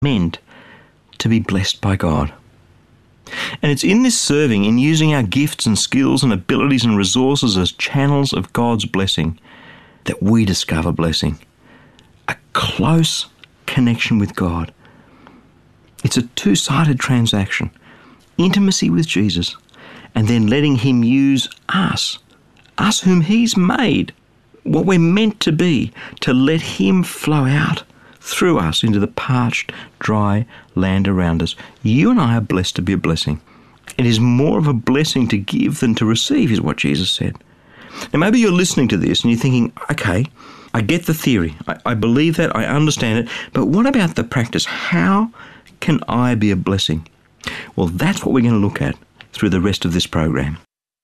meant to be blessed by God. And it's in this serving, in using our gifts and skills and abilities and resources as channels of God's blessing, that we discover blessing. A close connection with God. It's a two-sided transaction. Intimacy with Jesus, and then letting him use us whom he's made, what we're meant to be, to let him flow out through us into the parched, dry land around us. You and I are blessed to be a blessing. It is more of a blessing to give than to receive, is what Jesus said. Now maybe you're listening to this and you're thinking, okay, I get the theory. I believe that, I understand it, but what about the practice? How can I be a blessing? Well, that's what we're going to look at through the rest of this program.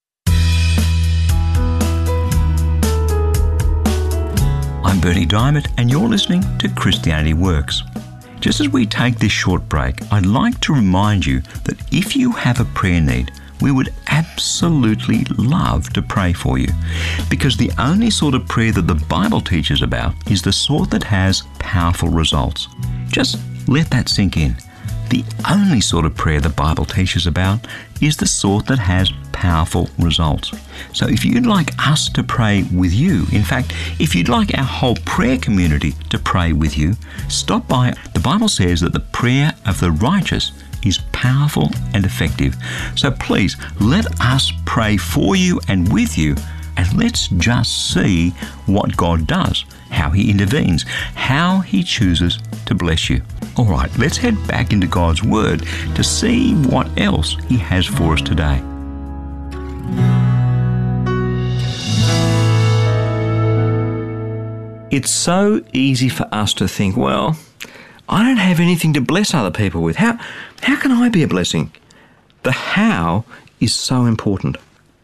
I'm Bernie Diamond, and you're listening to Christianity Works. Just as we take this short break, I'd like to remind you that if you have a prayer need, we would absolutely love to pray for you, because the only sort of prayer that the Bible teaches about is the sort that has powerful results. Just let that sink in. The only sort of prayer the Bible teaches about is the sort that has powerful results. So if you'd like us to pray with you, in fact, if you'd like our whole prayer community to pray with you, stop by. The Bible says that the prayer of the righteous is powerful and effective. So please, let us pray for you and with you, and let's just see what God does, how he intervenes, how he chooses to bless you. All right, let's head back into God's Word to see what else he has for us today. It's so easy for us to think, well, I don't have anything to bless other people with. How can I be a blessing? The how is so important.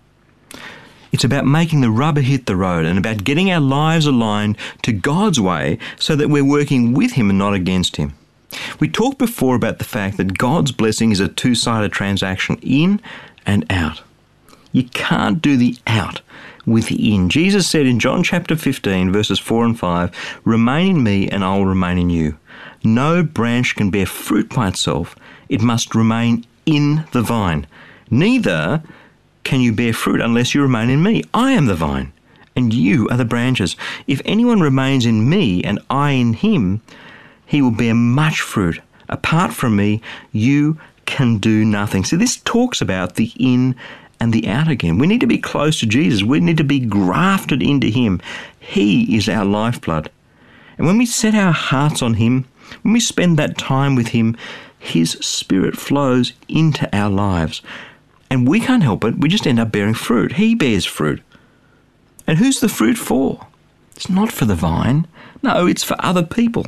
It's about making the rubber hit the road and about getting our lives aligned to God's way so that we're working with him and not against him. We talked before about the fact that God's blessing is a two-sided transaction, in and out. You can't do the out with the in. Jesus said in John chapter 15, verses 4 and 5, "Remain in me and I will remain in you. No branch can bear fruit by itself. It must remain in the vine. Neither can you bear fruit unless you remain in me. I am the vine, and you are the branches. If anyone remains in me and I in him, he will bear much fruit. Apart from me, you can do nothing." See, this talks about the in and the out again. We need to be close to Jesus. We need to be grafted into him. He is our lifeblood. And when we set our hearts on him, when we spend that time with him, his Spirit flows into our lives. And we can't help it. We just end up bearing fruit. He bears fruit. And who's the fruit for? It's not for the vine. No, it's for other people.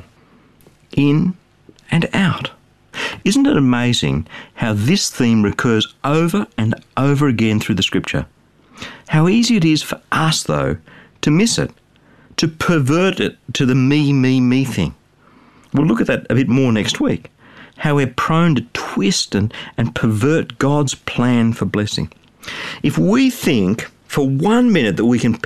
In and out. Isn't it amazing how this theme recurs over and over again through the Scripture? How easy it is for us, though, to miss it, to pervert it to the me thing. We'll look at that a bit more next week. How we're prone to twist and pervert God's plan for blessing. If we think for 1 minute that we can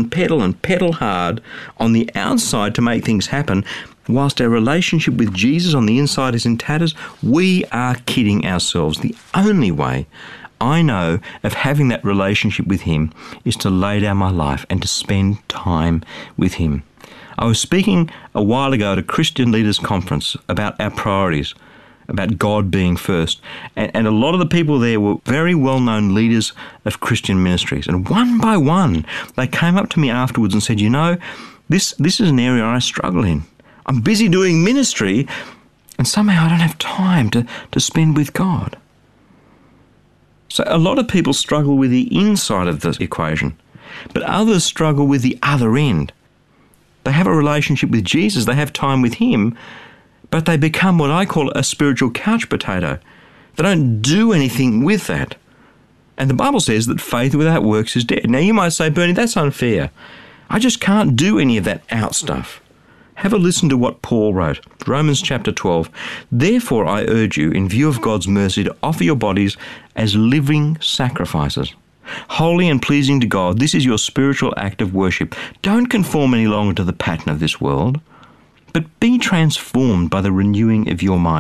pedal hard on the outside to make things happen, whilst our relationship with Jesus on the inside is in tatters, we are kidding ourselves. The only way I know of having that relationship with him is to lay down my life and to spend time with him. I was speaking a while ago at a Christian Leaders Conference about our priorities, about God being first. And a lot of the people there were very well-known leaders of Christian ministries. And one by one, they came up to me afterwards and said, you know, this is an area I struggle in. I'm busy doing ministry, and somehow I don't have time to spend with God. So a lot of people struggle with the inside of the equation, but others struggle with the other end. They have a relationship with Jesus, they have time with him, but they become what I call a spiritual couch potato. They don't do anything with that. And the Bible says that faith without works is dead. Now you might say, Bernie, that's unfair. I just can't do any of that out stuff. Have a listen to what Paul wrote, Romans chapter 12. "Therefore I urge you, in view of God's mercy, to offer your bodies as living sacrifices, holy and pleasing to God. This is your spiritual act of worship. Don't conform any longer to the pattern of this world, but be transformed by the renewing of your mind.